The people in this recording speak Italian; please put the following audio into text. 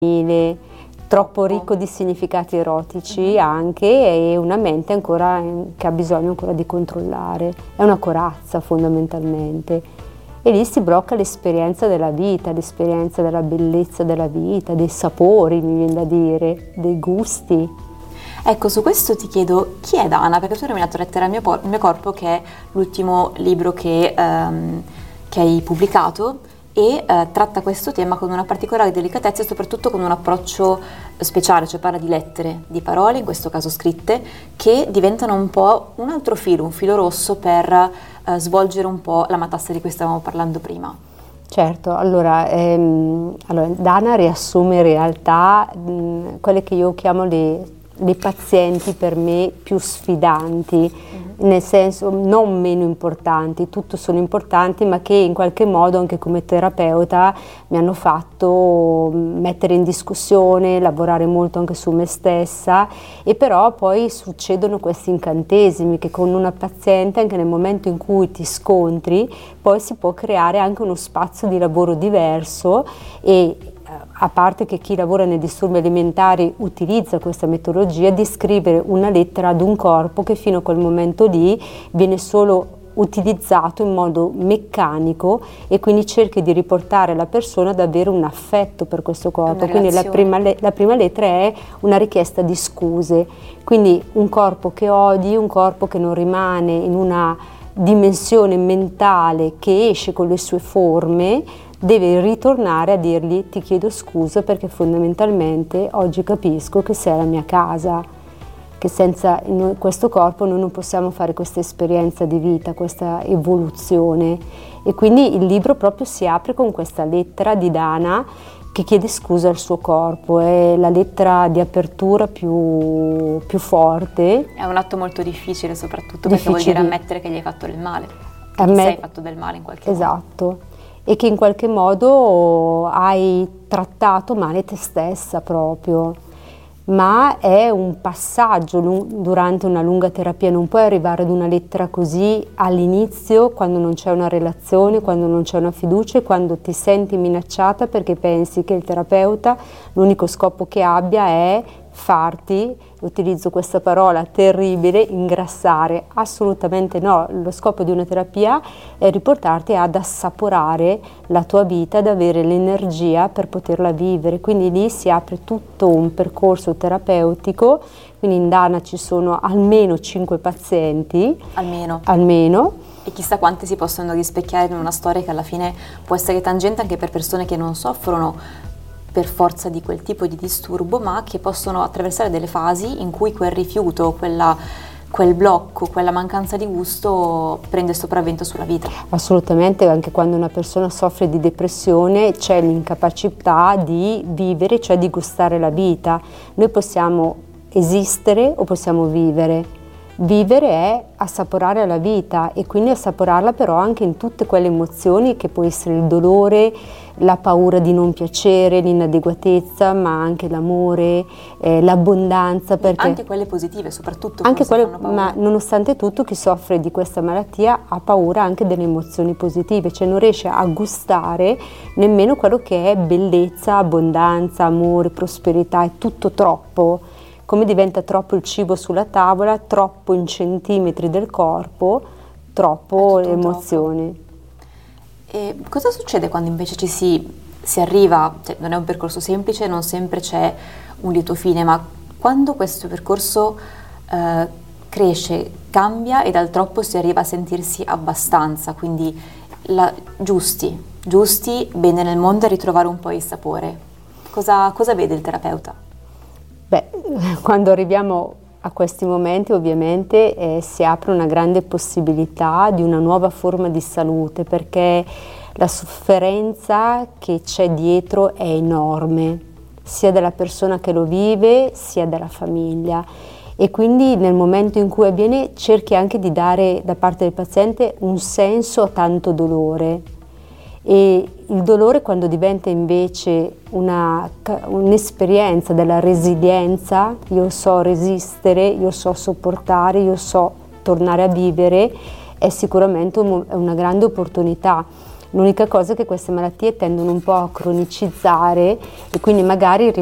troppo ricco di significati erotici anche, e una mente ancora che ha bisogno ancora di controllare. È una corazza fondamentalmente. E lì si blocca l'esperienza della vita, l'esperienza della bellezza della vita, dei sapori, mi viene da dire, dei gusti. Ecco, su questo ti chiedo, chi è Dana? Perché tu hai nominato Lettera al mio corpo, che è l'ultimo libro che hai pubblicato, e tratta questo tema con una particolare delicatezza e soprattutto con un approccio speciale, cioè parla di lettere, di parole, in questo caso scritte, che diventano un po' un altro filo, un filo rosso per svolgere un po' la matassa di cui stavamo parlando prima. Certo, allora Dana riassume in realtà quelle che io chiamo le pazienti per me più sfidanti, nel senso non meno importanti, tutto sono importanti, ma che in qualche modo anche come terapeuta mi hanno fatto mettere in discussione, lavorare molto anche su me stessa, e però poi succedono questi incantesimi che con una paziente, anche nel momento in cui ti scontri, poi si può creare anche uno spazio di lavoro diverso. E a parte che chi lavora nei disturbi alimentari utilizza questa metodologia di scrivere una lettera ad un corpo che fino a quel momento lì viene solo utilizzato in modo meccanico, e quindi cerchi di riportare la persona ad avere un affetto per questo corpo. Quindi la prima lettera è una richiesta di scuse, quindi un corpo che odi, un corpo che non rimane in una dimensione mentale che esce con le sue forme, deve ritornare a dirgli: ti chiedo scusa perché fondamentalmente oggi capisco che sei la mia casa, che senza questo corpo noi non possiamo fare questa esperienza di vita, questa evoluzione. E quindi il libro proprio si apre con questa lettera di Dana che chiede scusa al suo corpo, è la lettera di apertura più forte. È un atto molto difficile, soprattutto perché vuol dire ammettere che gli hai fatto del male, che ti sei fatto del male in qualche modo. Esatto. E che in qualche modo hai trattato male te stessa proprio, ma è un passaggio durante una lunga terapia. Non puoi arrivare ad una lettera così all'inizio, quando non c'è una relazione, quando non c'è una fiducia e quando ti senti minacciata perché pensi che il terapeuta l'unico scopo che abbia è farti, utilizzo questa parola terribile, ingrassare. Assolutamente no, lo scopo di una terapia è riportarti ad assaporare la tua vita, ad avere l'energia per poterla vivere. Quindi lì si apre tutto un percorso terapeutico. Quindi in Dana ci sono almeno 5 pazienti, almeno. E chissà quante si possono rispecchiare in una storia che alla fine può essere tangente anche per persone che non soffrono per forza di quel tipo di disturbo, ma che possono attraversare delle fasi in cui quel rifiuto, quel blocco, quella mancanza di gusto prende sopravvento sulla vita. Assolutamente, anche quando una persona soffre di depressione c'è l'incapacità di vivere, cioè di gustare la vita. Noi possiamo esistere o possiamo vivere. Vivere è assaporare la vita, e quindi assaporarla però anche in tutte quelle emozioni che può essere il dolore, la paura di non piacere, l'inadeguatezza, ma anche l'amore, l'abbondanza. Anche quelle positive, soprattutto anche quelle, fanno paura. ma nonostante tutto chi soffre di questa malattia ha paura anche delle emozioni positive, cioè non riesce a gustare nemmeno quello che è bellezza, abbondanza, amore, prosperità, è tutto troppo. Come diventa troppo il cibo sulla tavola, troppo in centimetri del corpo, troppo le emozioni. E cosa succede quando invece ci si arriva, cioè non è un percorso semplice, non sempre c'è un lieto fine, ma quando questo percorso cresce, cambia e dal troppo si arriva a sentirsi abbastanza, quindi giusti, bene nel mondo, e ritrovare un po' il sapore. Cosa vede il terapeuta? Beh, quando arriviamo a questi momenti ovviamente si apre una grande possibilità di una nuova forma di salute, perché la sofferenza che c'è dietro è enorme, sia della persona che lo vive sia della famiglia, e quindi nel momento in cui avviene cerchi anche di dare da parte del paziente un senso a tanto dolore. E il dolore, quando diventa invece un'esperienza della resilienza, io so resistere, io so sopportare, io so tornare a vivere, è sicuramente una grande opportunità. L'unica cosa è che queste malattie tendono un po' a cronicizzare e quindi magari